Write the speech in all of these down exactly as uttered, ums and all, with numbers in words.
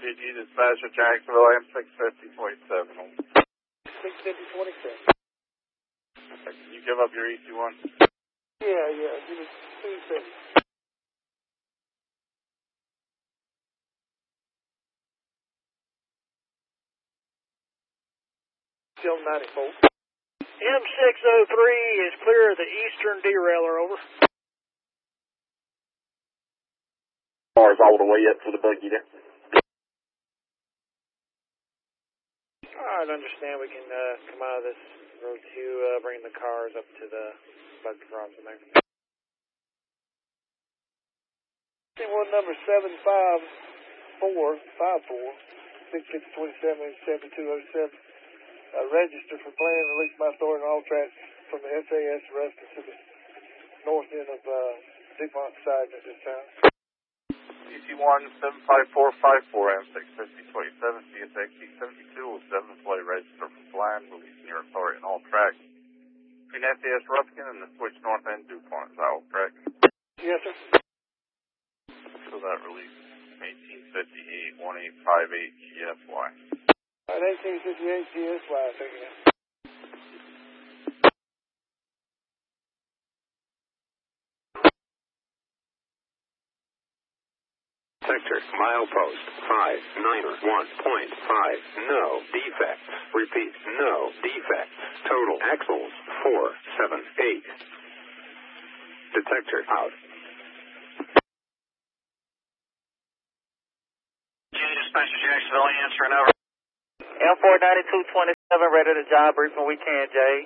P G dispatcher Jacksonville, M six fifty twenty-seven. six fifty twenty-seven. Can you give up your E C one? Yeah, yeah, give me two seconds. Still ninety-four. M six oh three is clear of the eastern derailer, over. Cars all the way up to the buggy there. Alright, understand we can uh, come out of this road two, uh, bring the cars up to the buggy crossing there. One number seven five four five four, six fifty twenty-seven, seven two oh seven. Uh, register for plan, release my authority on all tracks from the S A S Ruston to the north end of uh, DuPont side at this time. E C one seven five four five four, M six fifty twenty-seven, C S X E seventy-two oh seven, play register for plan, releasing your authority on all tracks between S A S Ruskin and the switch north end DuPont. Is that all correct? Yes, sir. So that release eighteen fifty-eight, one eight five eight G S Y. Alright, eighteen fifty-eight G S Y, thank you. Sector, milepost, five nine one point five, no defects. Repeat, no defects. Total axles, four seven eight. Detector out. Dispatcher Jacksonville answering over. M four ninety-two twenty-seven, ready to job briefing we can, Jay.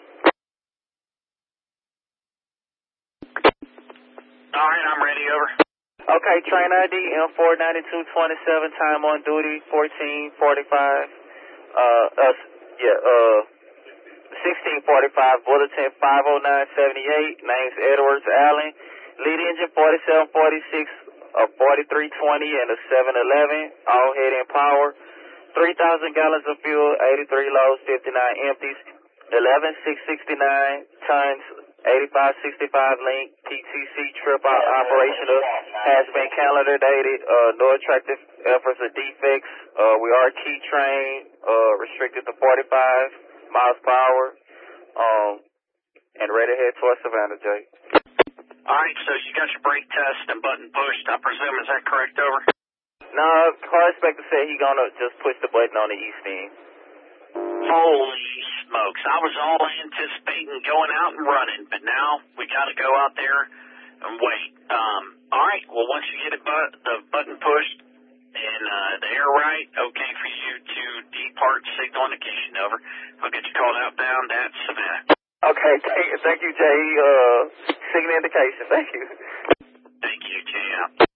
Alright, I'm ready, over. Okay, train I D, M four ninety-two twenty-seven, time on duty, fourteen forty-five. Uh, uh, yeah, uh, sixteen forty-five, bulletin five oh nine seventy-eight, name's Edwards Allen. Lead engine forty-seven forty-six, a forty-three twenty, and a seven eleven, all head in power. three thousand gallons of fuel, eighty-three loads, fifty-nine empties, eleven six sixty-nine tons, eighty-five sixty-five link, P T C trip out operational, has been calendar dated, uh, no attractive efforts or defects. Uh, we are key trained, uh, restricted to forty-five miles per hour, um, and ready to head towards Savannah, Jay. Alright, so you got your brake test and button pushed, I presume, is that correct, over? No, car inspector said he gonna just push the button on the east end. Holy smokes, I was all anticipating going out and running, but now we gotta go out there and wait. Um, alright, well once you get it but the button pushed and uh, the air right, okay for you to depart signal indication, over. I'll get you called outbound at Savannah. Okay, thank, thank you, Jay. Uh, signal indication, thank you. Thank you, Jay.